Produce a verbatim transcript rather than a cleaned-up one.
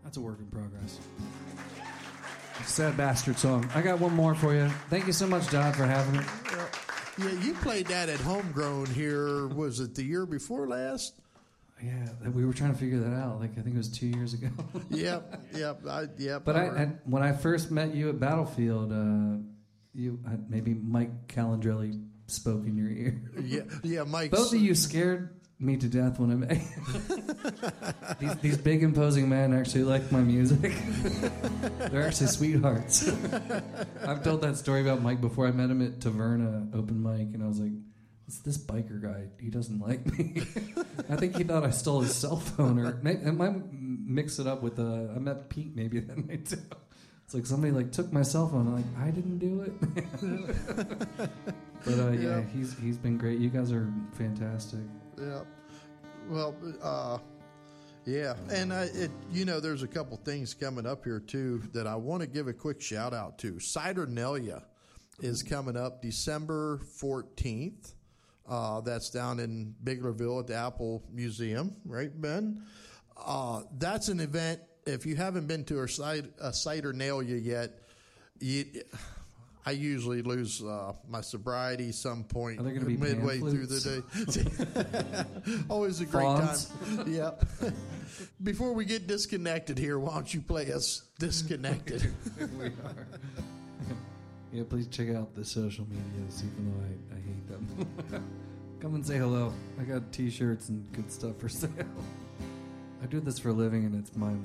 That's a work in progress. Sad Bastard song. I got one more for you. Thank you so much, Don, for having it. Yeah, you played that at Homegrown here, was it the year before last? Yeah, we were trying to figure that out. Like, I think it was two years ago. Yep, yep, I, yep. But I, I, when I first met you at Battlefield, uh, you I, maybe Mike Calandrelli spoke in your ear. Yeah, yeah, Mike. Both of you scared me to death when I met you. these, these big, imposing men actually like my music. They're actually sweethearts. I've told that story about Mike before. I met him at Taverna open mic, and I was like, it's this biker guy. He doesn't like me. I think he thought I stole his cell phone, or maybe, I might mix it up with. Uh, I met Pete maybe that night too. It's like somebody like took my cell phone. I'm like, I didn't do it. But uh, yeah, he's he's been great. You guys are fantastic. Yeah. Well, uh, yeah, and I, it, you know, there's a couple things coming up here too that I want to give a quick shout out to. Cidernalia is coming up December fourteenth. Uh, that's down in Biglerville at the Apple Museum, right, Ben? Uh, that's an event. If you haven't been to a, cider, a Cidernalia yet, you, I usually lose uh, my sobriety some point midway through the day. Always a great Fawns. time. Yep. Before we get disconnected here, why don't you play us Disconnected? We are. Yeah, please check out the social medias, even though I, I hate them. Come and say hello. I got t-shirts and good stuff for sale. I do this for a living, and it's mind-blowing.